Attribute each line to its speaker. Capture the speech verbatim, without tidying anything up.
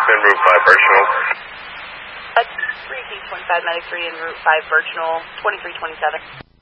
Speaker 1: in Route five, Birchnell.
Speaker 2: Uh, three C twenty-five, Medic three in Route five, Birchnell, twenty-three twenty-seven.